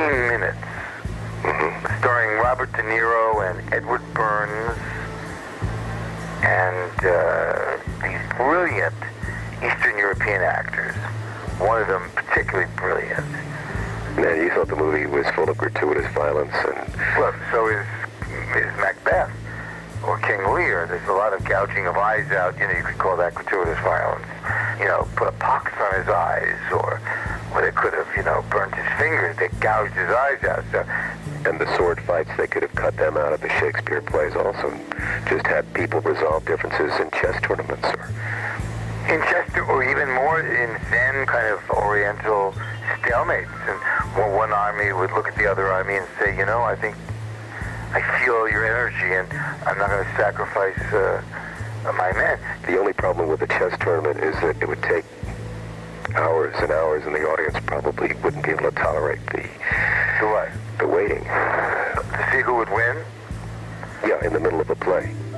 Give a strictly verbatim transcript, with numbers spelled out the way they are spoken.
fifteen minutes, mm-hmm. starring Robert De Niro and Edward Burns, and uh, these brilliant Eastern European actors. One of them particularly brilliant. Man, you thought the movie was full of gratuitous violence and... Well, so is, is Macbeth or King Lear. There's a lot of gouging of eyes out. You know, you could call that gratuitous violence. You know, put a pox on his eyes, or, or they could have, you know, burnt his fingers. They gouged his eyes out. So, and the sword fights, they could have cut them out of the Shakespeare plays also. Just had people resolve differences in chess tournaments or... In chess, or even more in Zen kind of Oriental stalemates. And well, one army would look at the other army and say, you know, I think I feel your energy, and I'm not going to sacrifice uh, my men. The only problem with a chess tournament is that it would take hours and hours, and the audience probably wouldn't be able to tolerate the... The what? The waiting. To see who would win? Yeah, in the middle of a play.